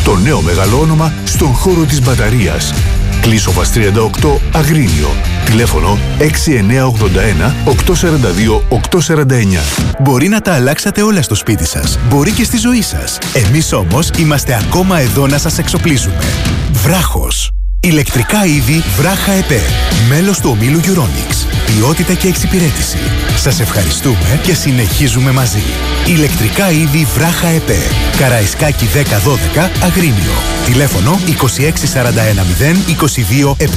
Το νέο μεγάλο όνομα στον χώρο της μπαταρίας. Κλείσοβας 38 Αγρίνιο. Τηλέφωνο 6981 842 849. Μπορεί να τα αλλάξατε όλα στο σπίτι σας. Μπορεί και στη ζωή σας. Εμείς όμως είμαστε ακόμα εδώ να σας εξοπλίζουμε. Βράχος. Ηλεκτρικά είδη Βράχα ΕΠΕ. Μέλος του ομίλου Euronics. Ποιότητα και εξυπηρέτηση. Σας ευχαριστούμε και συνεχίζουμε μαζί. Ηλεκτρικά είδη Βράχα ΕΠΕ. Καραϊσκάκη 1012 Αγρίνιο. Τηλέφωνο 26410 22 7.